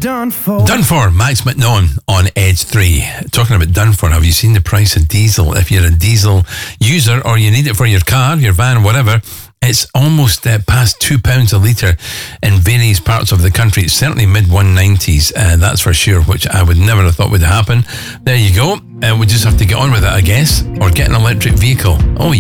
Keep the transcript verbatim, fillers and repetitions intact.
done for. Done for, Max McNaughton on Edge three. Talking about done for, have you seen the price of diesel? If you're a diesel user or you need it for your car, your van, whatever, it's almost uh, past two pounds a litre in various parts of the country. It's certainly mid one nineties, uh, that's for sure, which I would never have thought would happen. There you go. Uh, we just have to get on with it, I guess, or get an electric vehicle. Oh,